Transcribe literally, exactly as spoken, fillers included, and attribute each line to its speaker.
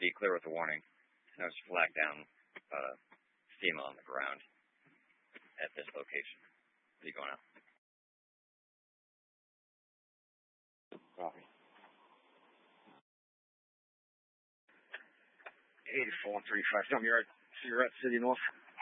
Speaker 1: be clear with the warning. There's flag down, uh, SEMA on the ground at this location. Are you going out?
Speaker 2: Copy.
Speaker 3: eighty-four and thirty-five. Tell me you're at, so you're at City North?